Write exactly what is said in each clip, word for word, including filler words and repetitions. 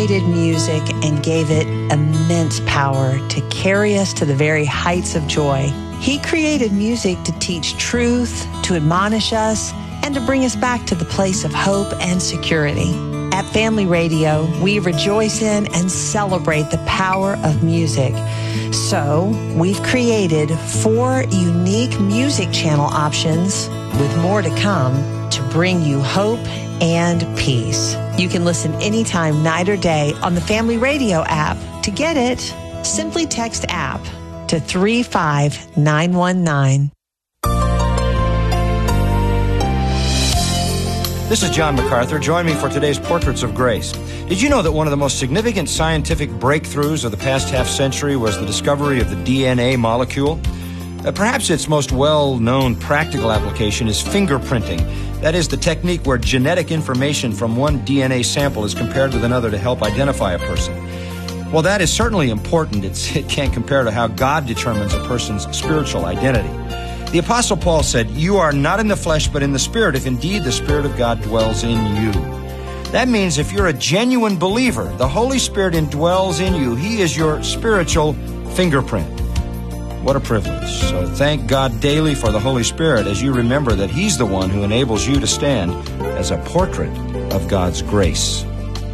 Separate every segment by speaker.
Speaker 1: created music and gave it immense power to carry us to the very heights of joy. He created music to teach truth, to admonish us, and to bring us back to the place of hope and security. At Family Radio, we rejoice in and celebrate the power of music. So, we've created four unique music channel options, with more to come, to bring you hope and peace. You can listen anytime, night or day, on the Family Radio app. To get it, simply text app to three five nine one nine.
Speaker 2: This is John MacArthur. Join me for today's Portraits of Grace. Did you know that one of the most significant scientific breakthroughs of the past half century was the discovery of the D N A molecule? Uh, perhaps its most well-known practical application is fingerprinting. That is the technique where genetic information from one D N A sample is compared with another to help identify a person. Well, that is certainly important. It's, it can't compare to how God determines a person's spiritual identity. The Apostle Paul said, "You are not in the flesh, but in the Spirit, if indeed the Spirit of God dwells in you." That means if you're a genuine believer, the Holy Spirit indwells in you. He is your spiritual fingerprint. What a privilege. So thank God daily for the Holy Spirit as you remember that He's the one who enables you to stand as a portrait of God's grace.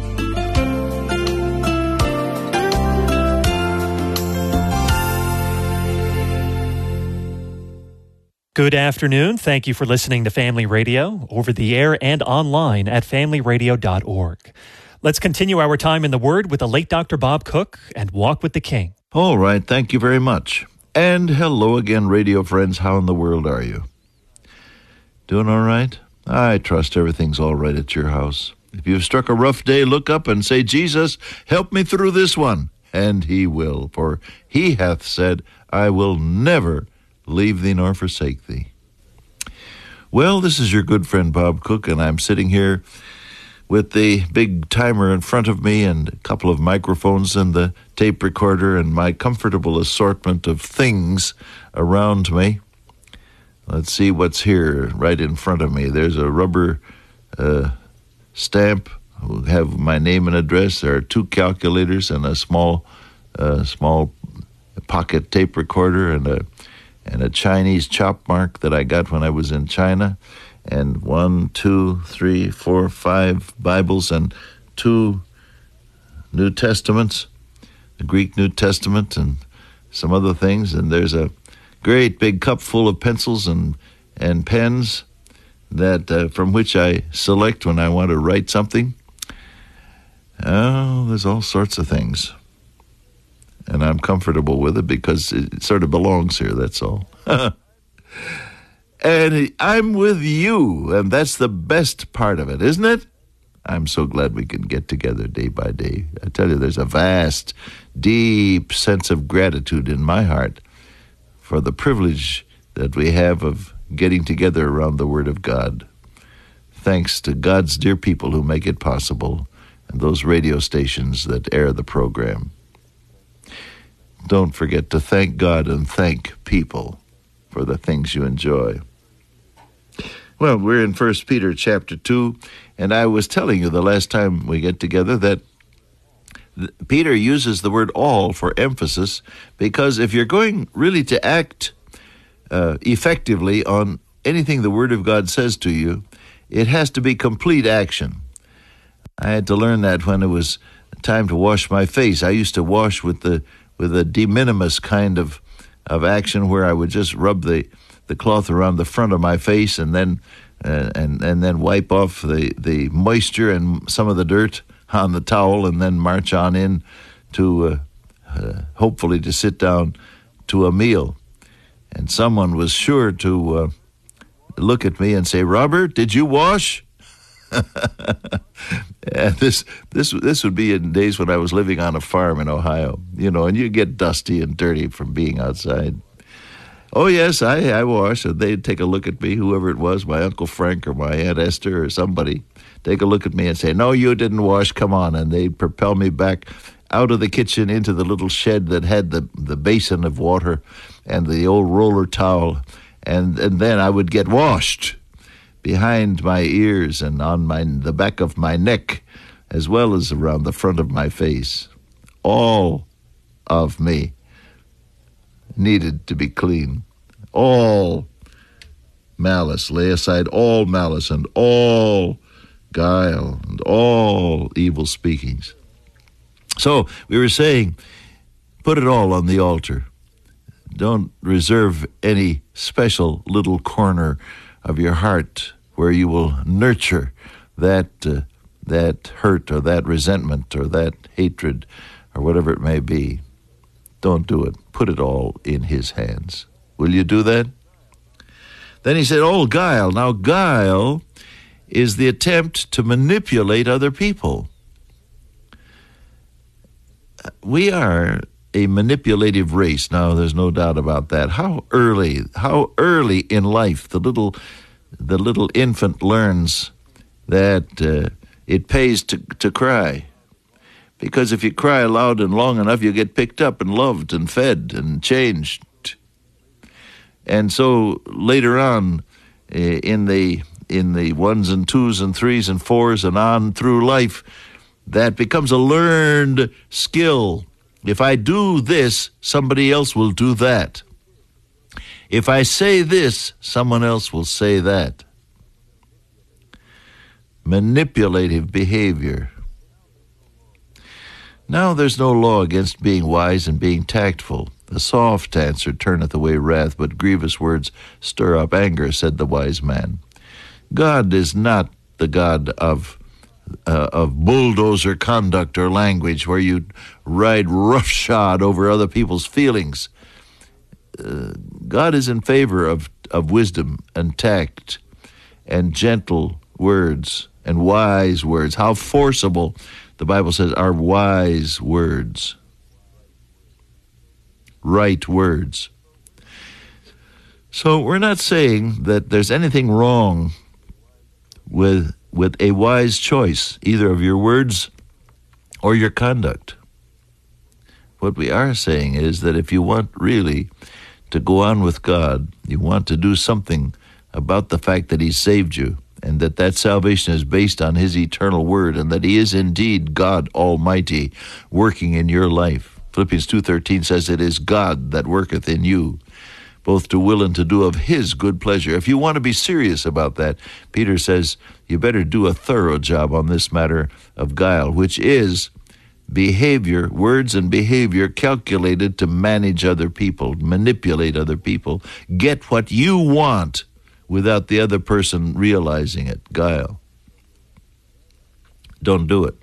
Speaker 3: Good afternoon. Thank you for listening to Family Radio, over the air and online at family radio dot org. Let's continue our time in the Word with the late Doctor Bob Cook and Walk with the King.
Speaker 4: All right. Thank you very much. And hello again, radio friends. How in the world are you? Doing all right? I trust everything's all right at your house. If you've struck a rough day, look up and say, "Jesus, help me through this one." And He will, for He hath said, "I will never leave thee nor forsake thee." Well, this is your good friend Bob Cook, and I'm sitting here with the big timer in front of me and a couple of microphones and the tape recorder and my comfortable assortment of things around me. Let's see what's here right in front of me. There's a rubber uh, stamp. We'll have my name and address. There are two calculators and a small, uh, small pocket tape recorder and a and a Chinese chop mark that I got when I was in China, and one, two, three, four, five Bibles and two New Testaments, the Greek New Testament and some other things, and there's a great big cup full of pencils and, and pens that uh, from which I select when I want to write something. Oh, there's all sorts of things. And I'm comfortable with it because it sort of belongs here, that's all. And I'm with you, and that's the best part of it, isn't it? I'm so glad we can get together day by day. I tell you, there's a vast, deep sense of gratitude in my heart for the privilege that we have of getting together around the Word of God. Thanks to God's dear people who make it possible, and those radio stations that air the program. Don't forget to thank God and thank people for the things you enjoy. Well, we're in First Peter chapter two, and I was telling you the last time we get together that Peter uses the word all for emphasis, because if you're going really to act uh, effectively on anything the Word of God says to you, it has to be complete action. I had to learn that when it was time to wash my face. I used to wash with the with a de minimis kind of, of action where I would just rub the, the cloth around the front of my face and then uh, and and then wipe off the, the moisture and some of the dirt on the towel, and then march on in to uh, uh, hopefully to sit down to a meal. And someone was sure to uh, look at me and say, "Robert, did you wash?" And this this this would be in days when I was living on a farm in Ohio, you know, and you get dusty and dirty from being outside. "Oh, yes, I, I wash." And they'd take a look at me, whoever it was, my Uncle Frank or my Aunt Esther or somebody, take a look at me and say, "No, you didn't wash, come on." And they'd propel me back out of the kitchen into the little shed that had the, the basin of water and the old roller towel, and, and then I would get washed behind my ears and on my the back of my neck as well as around the front of my face. All of me needed to be clean. All malice, lay aside all malice and all guile and all evil speakings. So we were saying, put it all on the altar. Don't reserve any special little corner of your heart where you will nurture that uh, that hurt or that resentment or that hatred or whatever it may be. Don't do it. Put it all in his hands. Will you do that? Then he said, oh, guile. Now, guile is the attempt to manipulate other people. We are a manipulative race. Now, there's no doubt about that. How early, how early in life the little, the little infant learns that uh, it pays to, to cry. Because if you cry loud and long enough, you get picked up and loved and fed and changed. And so later on, in the in the ones and twos and threes and fours and on through life, that becomes a learned skill. If I do this, somebody else will do that. If I say this, someone else will say that. Manipulative behavior. Now there's no law against being wise and being tactful. The soft answer turneth away wrath, but grievous words stir up anger, said the wise man. God is not the God of uh, of bulldozer conduct or language where you ride roughshod over other people's feelings. Uh, God is in favor of, of wisdom and tact and gentle words and wise words. How forcible, the Bible says, are wise words. Right words. So we're not saying that there's anything wrong with with a wise choice, either of your words or your conduct. What we are saying is that if you want really to go on with God, you want to do something about the fact that he saved you, and that that salvation is based on his eternal word, and that he is indeed God Almighty working in your life. Philippians two thirteen says, it is God that worketh in you, both to will and to do of his good pleasure. If you want to be serious about that, Peter says, you better do a thorough job on this matter of guile, which is behavior, words and behavior calculated to manage other people, manipulate other people, get what you want without the other person realizing it. Guile. Don't do it.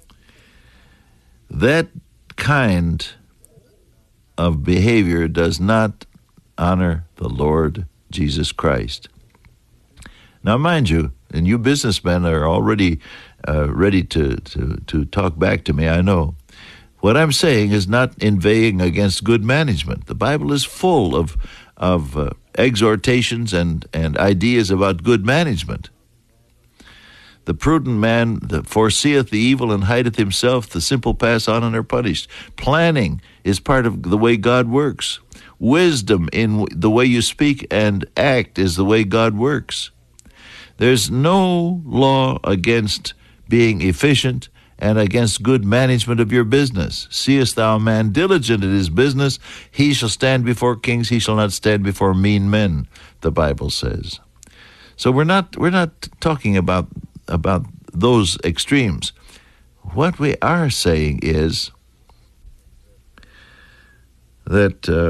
Speaker 4: That kind of behavior does not honor the Lord Jesus Christ. Now, mind you, and you businessmen are already uh, ready to, to, to talk back to me, I know. What I'm saying is not inveighing against good management. The Bible is full of, of uh, exhortations and, and ideas about good management. The prudent man that foreseeth the evil and hideth himself, the simple pass on and are punished. Planning is part of the way God works. Wisdom in the way you speak and act is the way God works. There's no law against being efficient and against good management of your business. Seest thou a man diligent in his business, he shall stand before kings, he shall not stand before mean men, the Bible says. So we're not we're not talking about about those extremes. What we are saying is that uh,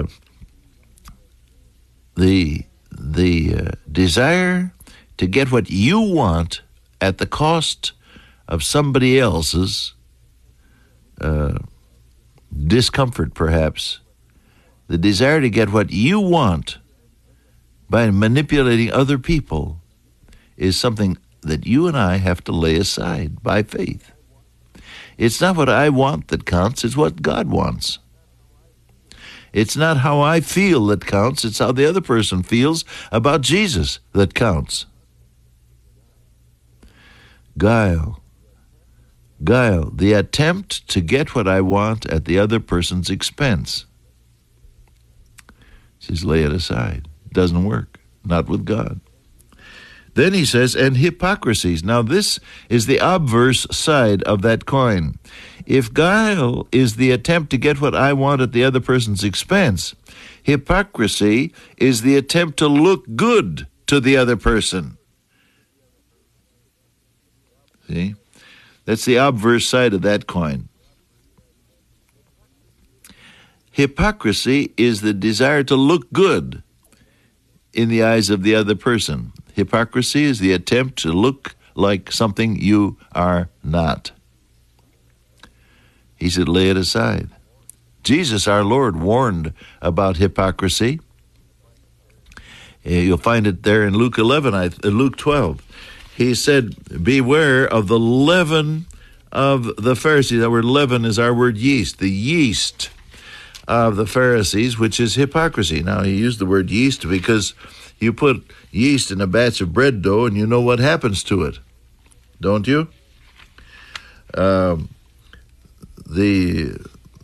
Speaker 4: the the uh, desire to get what you want at the cost of somebody else's uh, discomfort, perhaps, the desire to get what you want by manipulating other people is something that you and I have to lay aside by faith. It's not what I want that counts, it's what God wants. It's not how I feel that counts, it's how the other person feels about Jesus that counts. Guile. Guile, the attempt to get what I want at the other person's expense. Just lay it aside. It doesn't work. Not with God. Then he says, and hypocrisies. Now this is the obverse side of that coin. If guile is the attempt to get what I want at the other person's expense, hypocrisy is the attempt to look good to the other person. See? That's the obverse side of that coin. Hypocrisy is the desire to look good in the eyes of the other person. Hypocrisy is the attempt to look like something you are not. He said, lay it aside. Jesus, our Lord, warned about hypocrisy. You'll find it there in Luke eleven, Luke twelve. He said, beware of the leaven of the Pharisees. That word leaven is our word yeast. The yeast of the Pharisees, which is hypocrisy. Now, he used the word yeast because you put yeast in a batch of bread dough and you know what happens to it, don't you? Um, the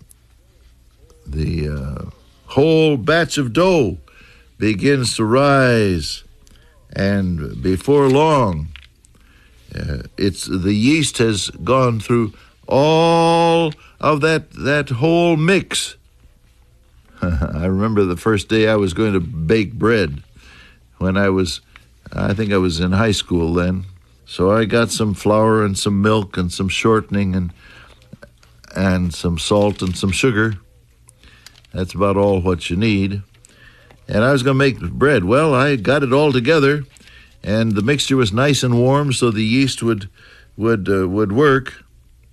Speaker 4: the uh, whole batch of dough begins to rise, and before long, uh, it's the yeast has gone through all of that that whole mix. I remember the first day I was going to bake bread when I was, I think I was in high school then. So I got some flour and some milk and some shortening and and some salt and some sugar. That's about all what you need. And I was going to make bread. Well, I got it all together, and the mixture was nice and warm, so the yeast would would uh, would work.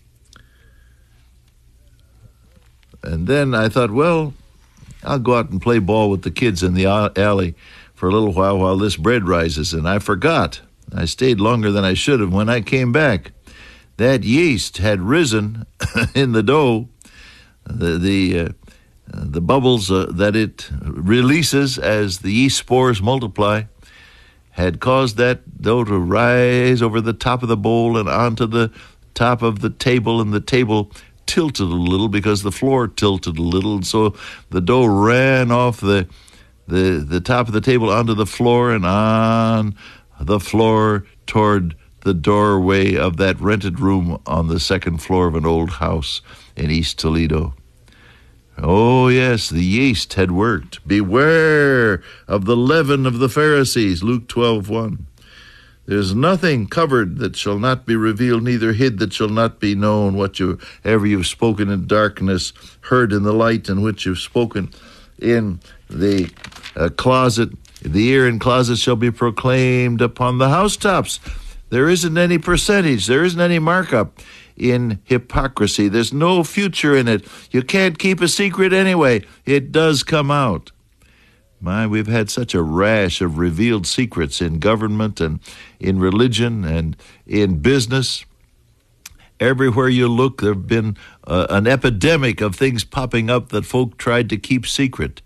Speaker 4: And then I thought, well, I'll go out and play ball with the kids in the alley for a little while while this bread rises. And I forgot. I stayed longer than I should have. When I came back, that yeast had risen in the dough. The the, uh, the bubbles uh, that it releases as the yeast spores multiply had caused that dough to rise over the top of the bowl and onto the top of the table, and the table tilted a little because the floor tilted a little, and so the dough ran off the the the top of the table onto the floor and on the floor toward the doorway of that rented room on the second floor of an old house in East Toledo. Oh, yes, the yeast had worked. Beware of the leaven of the Pharisees, Luke twelve one. There's nothing covered that shall not be revealed, neither hid that shall not be known. Whatsoever you've spoken in darkness, heard in the light, and which you've spoken in the uh, closet, the ear in closet shall be proclaimed upon the housetops. There isn't any percentage, there isn't any markup in hypocrisy. There's no future in it. You can't keep a secret anyway. It does come out. My, we've had such a rash of revealed secrets in government and in religion and in business. Everywhere you look, there have been uh, an epidemic of things popping up that folk tried to keep secret.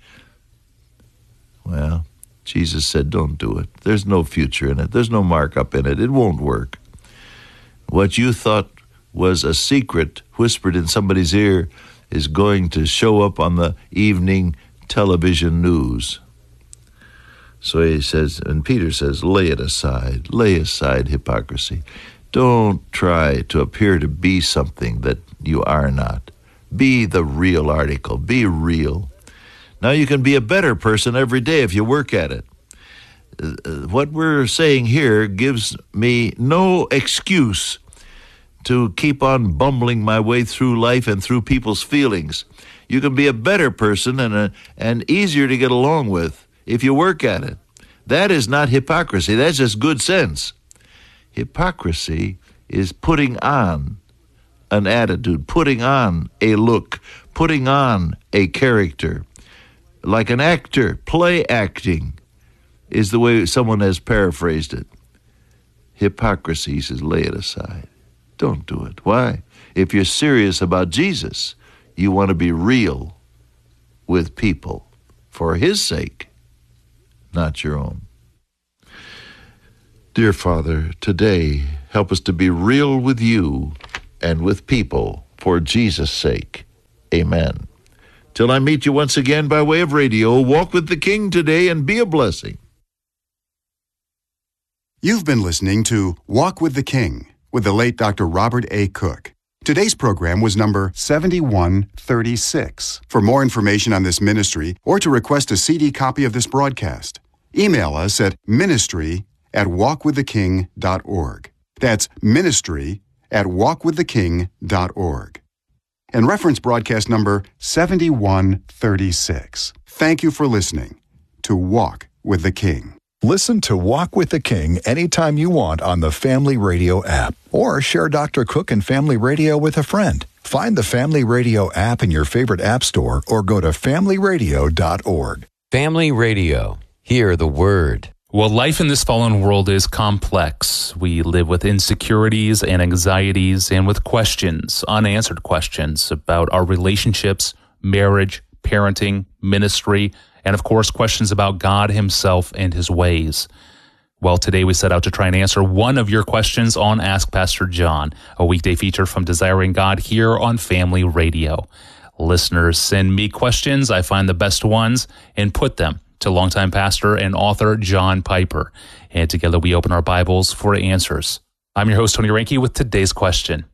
Speaker 4: Well, Jesus said, don't do it. There's no future in it. There's no markup in it. It won't work. What you thought was a secret whispered in somebody's ear is going to show up on the evening television news. So he says, and Peter says, lay it aside. Lay aside hypocrisy. Don't try to appear to be something that you are not. Be the real article. Be real. Now you can be a better person every day if you work at it. What we're saying here gives me no excuse to keep on bumbling my way through life and through people's feelings. You can be a better person and a, and easier to get along with if you work at it. That is not hypocrisy. That's just good sense. Hypocrisy is putting on an attitude, putting on a look, putting on a character. Like an actor, play acting is the way someone has paraphrased it. Hypocrisy, he says, lay it aside. Don't do it. Why? If you're serious about Jesus, you want to be real with people for his sake, not your own. Dear Father, today, help us to be real with you and with people for Jesus' sake. Amen. Till I meet you once again by way of radio, walk with the King today and be a blessing.
Speaker 5: You've been listening to Walk with the King with the late Doctor Robert A. Cook. Today's program was number seventy-one thirty-six. For more information on this ministry or to request a C D copy of this broadcast, email us at ministry at walk with the king dot org. That's ministry at walk with the king dot org. And reference broadcast number seventy-one thirty-six. Thank you for listening to Walk with the King.
Speaker 6: Listen to Walk with the King anytime you want on the Family Radio app, or share Doctor Cook and Family Radio with a friend. Find the Family Radio app in your favorite app store or go to family radio dot org.
Speaker 7: Family Radio. Hear the word.
Speaker 8: Well, life in this fallen world is complex. We live with insecurities and anxieties and with questions, unanswered questions about our relationships, marriage, parenting, ministry, and of course, questions about God himself and his ways. Well, today we set out to try and answer one of your questions on Ask Pastor John, a weekday feature from Desiring God here on Family Radio. Listeners send me questions. I find the best ones and put them to longtime pastor and author John Piper. And together we open our Bibles for answers. I'm your host, Tony Reinke, with today's question.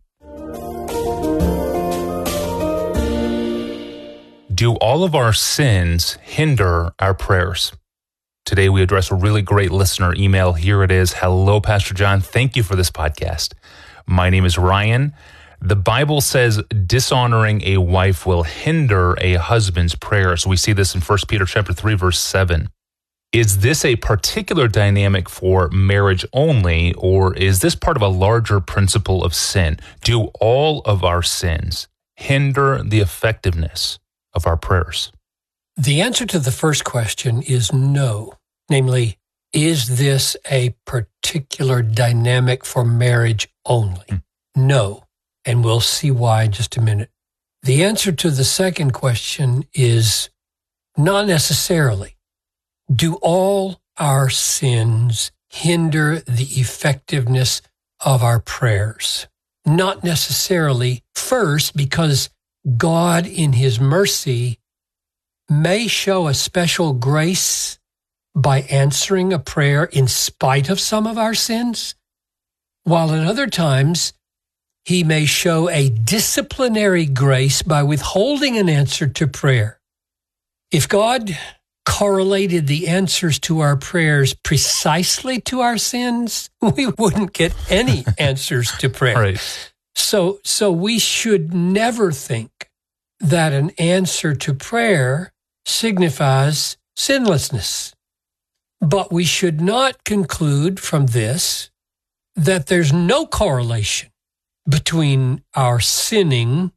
Speaker 8: Do all of our sins hinder our prayers? Today we address a really great listener email. Here it is. Hello, Pastor John. Thank you for this podcast. My name is Ryan. The Bible says dishonoring a wife will hinder a husband's prayers. We see this in First Peter chapter three, verse seven. Is this a particular dynamic for marriage only, or is this part of a larger principle of sin? Do all of our sins hinder the effectiveness of our prayers?
Speaker 9: The answer to the first question is no. Namely, is this a particular dynamic for marriage only? Mm. No. And we'll see why in just a minute. The answer to the second question is not necessarily. Do all our sins hinder the effectiveness of our prayers? Not necessarily. First, because God in his mercy may show a special grace by answering a prayer in spite of some of our sins, while at other times he may show a disciplinary grace by withholding an answer to prayer. If God correlated the answers to our prayers precisely to our sins, we wouldn't get any answers to prayer.
Speaker 8: Right.
Speaker 9: So, so we should never think that an answer to prayer signifies sinlessness. But we should not conclude from this that there's no correlation between our sinning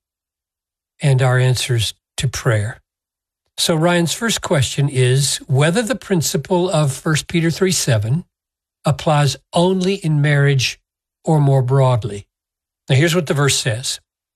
Speaker 9: and our answers to prayer. So Ryan's first question is whether the principle of First Peter three seven applies only in marriage or more broadly. Now here's what the verse says.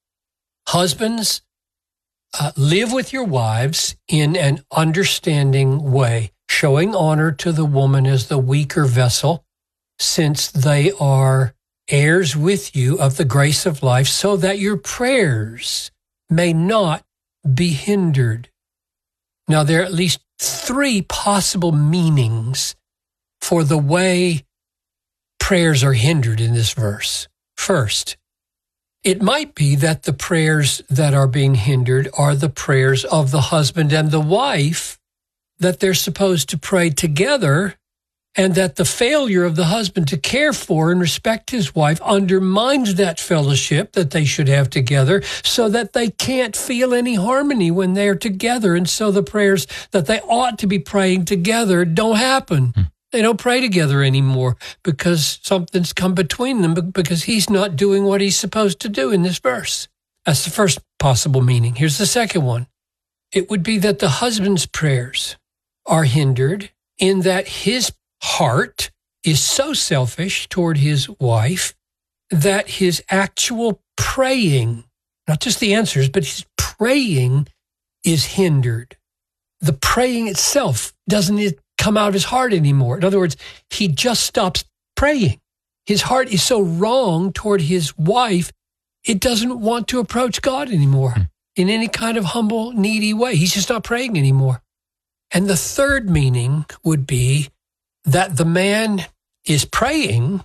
Speaker 9: Husbands, uh, live with your wives in an understanding way, showing honor to the woman as the weaker vessel, since they are heirs with you of the grace of life, so that your prayers may not be hindered. Now, there are at least three possible meanings for the way prayers are hindered in this verse. First, it might be that the prayers that are being hindered are the prayers of the husband and the wife that they're supposed to pray together, and that the failure of the husband to care for and respect his wife undermines that fellowship that they should have together, so that they can't feel any harmony when they're together. And so the prayers that they ought to be praying together don't happen. Hmm. They don't pray together anymore because something's come between them, because he's not doing what he's supposed to do in this verse. That's the first possible meaning. Here's the second one. It would be that the husband's prayers are hindered in that his heart is so selfish toward his wife that his actual praying, not just the answers, but his praying is hindered. The praying itself doesn't come out of his heart anymore. In other words, he just stops praying. His heart is so wrong toward his wife, it doesn't want to approach God anymore mm. in any kind of humble, needy way. He's just not praying anymore. And the third meaning would be that the man is praying,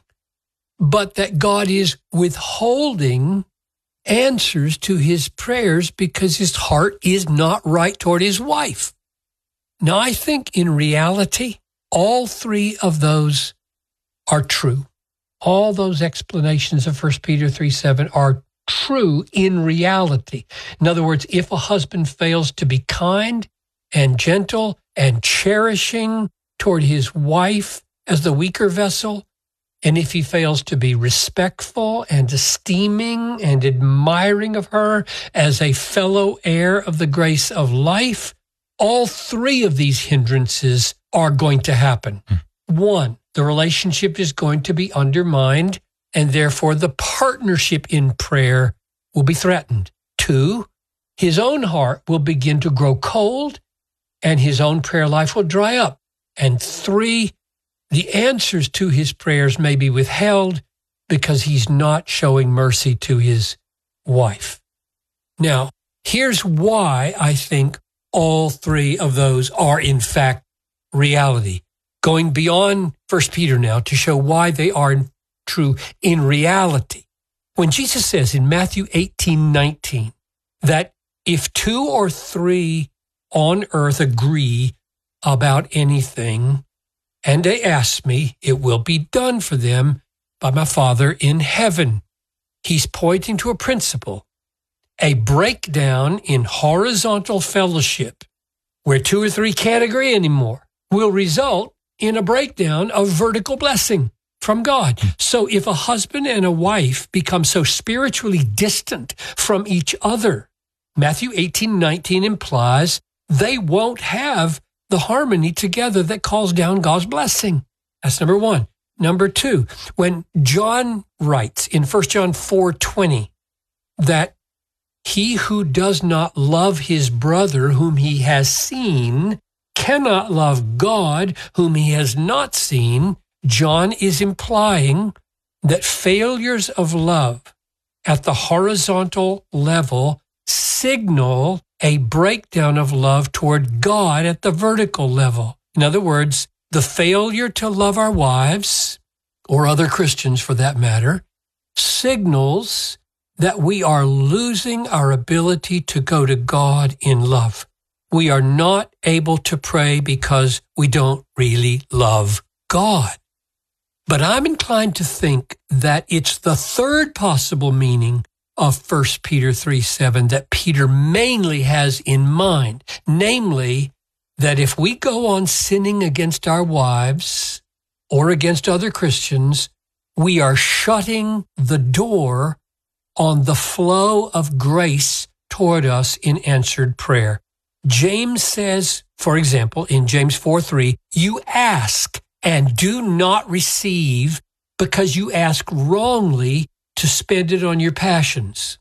Speaker 9: but that God is withholding answers to his prayers because his heart is not right toward his wife. Now, I think in reality, all three of those are true. All those explanations of First Peter three seven are true in reality. In other words, if a husband fails to be kind and gentle and cherishing toward his wife as the weaker vessel, and if he fails to be respectful and esteeming and admiring of her as a fellow heir of the grace of life, all three of these hindrances are going to happen. Hmm. One, the relationship is going to be undermined, and therefore the partnership in prayer will be threatened. Two, his own heart will begin to grow cold, and his own prayer life will dry up. And three, the answers to his prayers may be withheld because he's not showing mercy to his wife. Now, here's why I think all three of those are, in fact, reality. Going beyond First Peter now to show why they are true in reality. When Jesus says in Matthew eighteen nineteen that if two or three on earth agree about anything, and they ask me, it will be done for them by my Father in heaven. He's pointing to a principle, a breakdown in horizontal fellowship, where two or three can't agree anymore, will result in a breakdown of vertical blessing from God. So if a husband and a wife become so spiritually distant from each other, Matthew eighteen nineteen implies they won't have the harmony together that calls down God's blessing. That's number one. Number two, when John writes in First John four twenty that he who does not love his brother whom he has seen cannot love God whom he has not seen, John is implying that failures of love at the horizontal level signal a breakdown of love toward God at the vertical level. In other words, the failure to love our wives, or other Christians for that matter, signals that we are losing our ability to go to God in love. We are not able to pray because we don't really love God. But I'm inclined to think that it's the third possible meaning of First Peter three seven that Peter mainly has in mind, namely that if we go on sinning against our wives or against other Christians, we are shutting the door on the flow of grace toward us in answered prayer. James says, for example, in James four three, you ask and do not receive because you ask wrongly to spend it on your passions.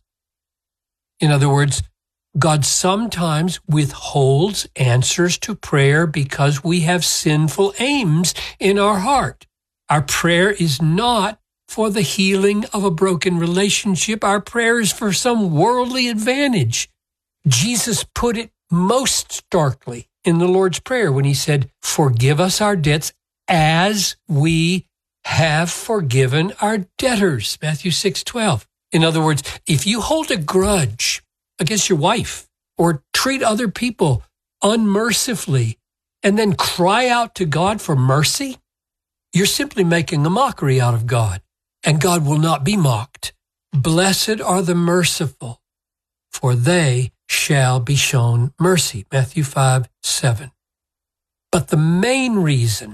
Speaker 9: In other words, God sometimes withholds answers to prayer because we have sinful aims in our heart. Our prayer is not for the healing of a broken relationship. Our prayer is for some worldly advantage. Jesus put it most starkly in the Lord's Prayer when he said, forgive us our debts as we have forgiven our debtors, Matthew six twelve. In other words, if you hold a grudge against your wife or treat other people unmercifully and then cry out to God for mercy, you're simply making a mockery out of God, and God will not be mocked. Blessed are the merciful, for they shall be shown mercy, Matthew five seven. But the main reason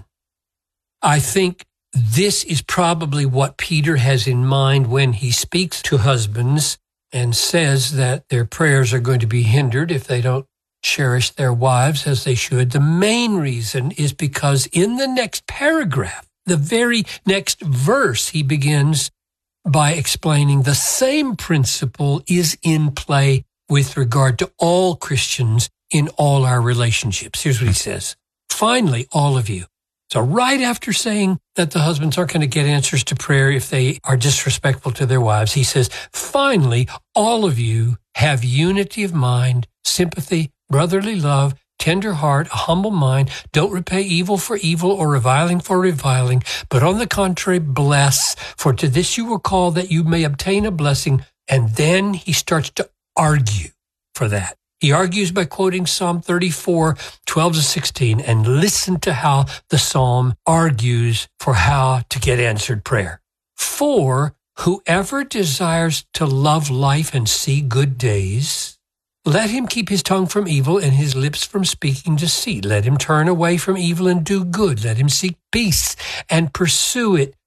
Speaker 9: I think this is probably what Peter has in mind when he speaks to husbands and says that their prayers are going to be hindered if they don't cherish their wives as they should. The main reason is because in the next paragraph, the very next verse, he begins by explaining the same principle is in play with regard to all Christians in all our relationships. Here's what he says. Finally, all of you. So right after saying that the husbands aren't going to get answers to prayer if they are disrespectful to their wives, he says, finally, all of you have unity of mind, sympathy, brotherly love, tender heart, a humble mind. Don't repay evil for evil or reviling for reviling, but on the contrary, bless. For to this you were called, that you may obtain a blessing. And then he starts to argue for that. He argues by quoting Psalm thirty-four, twelve to sixteen, and listen to how the psalm argues for how to get answered prayer. For whoever desires to love life and see good days, let him keep his tongue from evil and his lips from speaking deceit. Let him turn away from evil and do good. Let him seek peace and pursue it,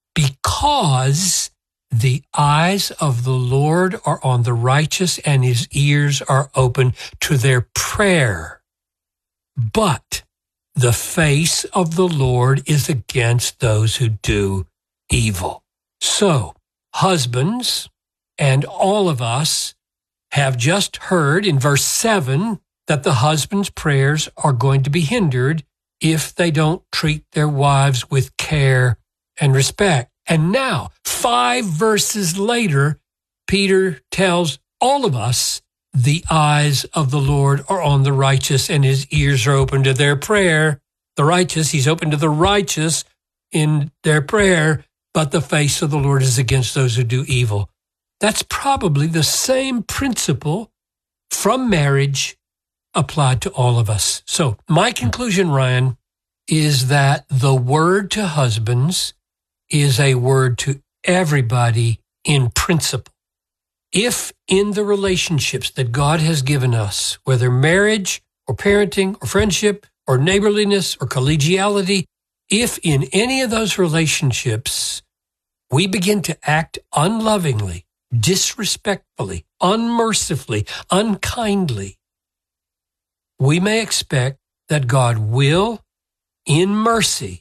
Speaker 9: because the eyes of the Lord are on the righteous, and his ears are open to their prayer. But the face of the Lord is against those who do evil. So, husbands and all of us have just heard in verse seven that the husband's prayers are going to be hindered if they don't treat their wives with care and respect. And now, five verses later, Peter tells all of us the eyes of the Lord are on the righteous and his ears are open to their prayer. The righteous, he's open to the righteous in their prayer, but the face of the Lord is against those who do evil. That's probably the same principle from marriage applied to all of us. So my conclusion, Ryan, is that the word to husbands is a word to everybody in principle. If in the relationships that God has given us, whether marriage or parenting or friendship or neighborliness or collegiality, if in any of those relationships we begin to act unlovingly, disrespectfully, unmercifully, unkindly, we may expect that God will, in mercy,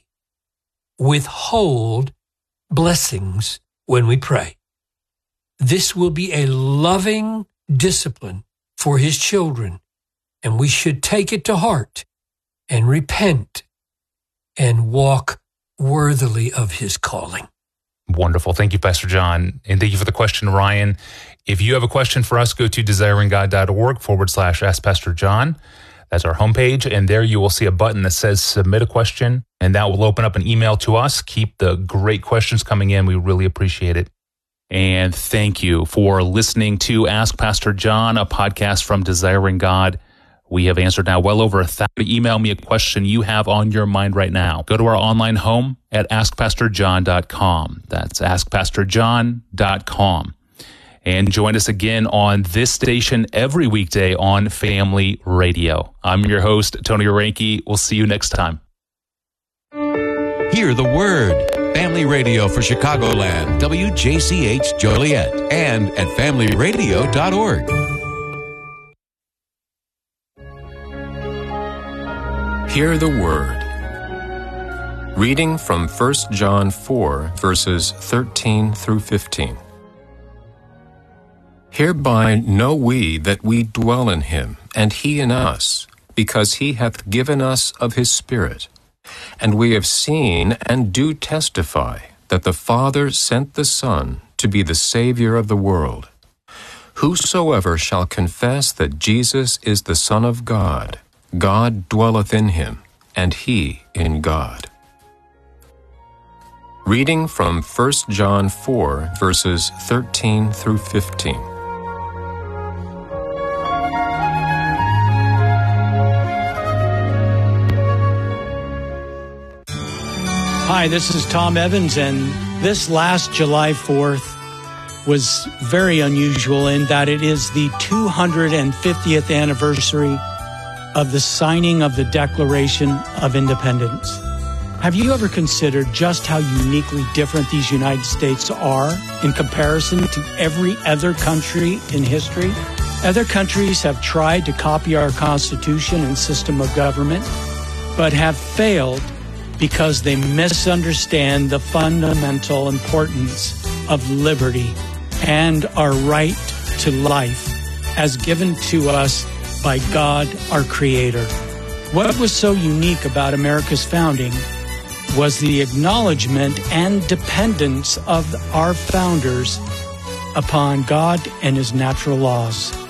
Speaker 9: withhold blessings when we pray. This will be a loving discipline for his children, and we should take it to heart and repent and walk worthily of his calling.
Speaker 8: Wonderful. Thank you, Pastor John. And thank you for the question, Ryan. If you have a question for us, go to desiringgod.org forward slash ask Pastor John. That's our homepage, and there you will see a button that says submit a question, and that will open up an email to us. Keep the great questions coming in. We really appreciate it. And thank you for listening to Ask Pastor John, a podcast from Desiring God. We have answered now well over a thousand. Email me a question you have on your mind right now. Go to our online home at ask pastor john dot com. That's ask pastor john dot com. And join us again on this station every weekday on Family Radio. I'm your host, Tony Oranke. We'll see you next time.
Speaker 7: Hear the word. Family Radio for Chicagoland, W J C H Joliet, and at family radio dot org.
Speaker 10: Hear the word. Reading from First John four, verses thirteen through fifteen. Hereby know we that we dwell in him, and he in us, because he hath given us of his Spirit. And we have seen and do testify that the Father sent the Son to be the Savior of the world. Whosoever shall confess that Jesus is the Son of God, God dwelleth in him, and he in God. Reading from First John four, verses thirteen through fifteen.
Speaker 11: Hi, this is Tom Evans, and this last July fourth was very unusual in that it is the two hundred fiftieth anniversary of the signing of the Declaration of Independence. Have you ever considered just how uniquely different these United States are in comparison to every other country in history? Other countries have tried to copy our Constitution and system of government, but have failed because they misunderstand the fundamental importance of liberty and our right to life as given to us by God, our Creator. What was so unique about America's founding was the acknowledgement and dependence of our founders upon God and His natural laws.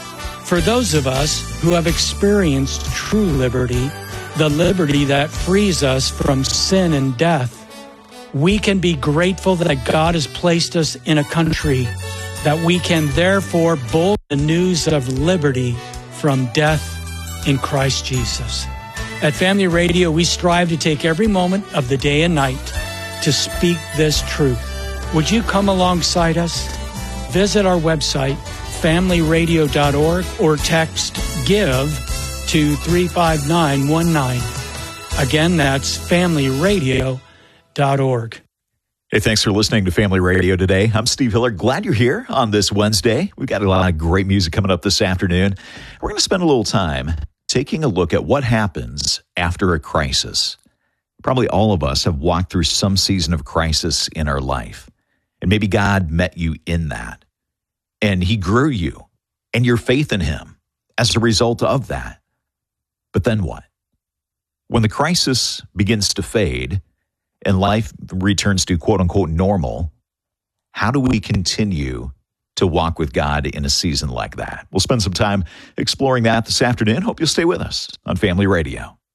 Speaker 11: For those of us who have experienced true liberty, the liberty that frees us from sin and death, we can be grateful that God has placed us in a country that we can therefore bold the news of liberty from death in Christ Jesus. At Family Radio, we strive to take every moment of the day and night to speak this truth. Would you come alongside us? Visit our website, family radio dot org, or text GIVE to three five nine one nine. Again, that's family radio dot org.
Speaker 12: Hey, thanks for listening to Family Radio today. I'm Steve Hiller. Glad you're here on this Wednesday. We've got a lot of great music coming up this afternoon. We're going to spend a little time taking a look at what happens after a crisis. Probably all of us have walked through some season of crisis in our life. And maybe God met you in that. And He grew you and your faith in Him as a result of that. But then what? When the crisis begins to fade and life returns to quote-unquote normal, how do we continue to walk with God in a season like that? We'll spend some time exploring that this afternoon. Hope you'll stay with us on Family Radio.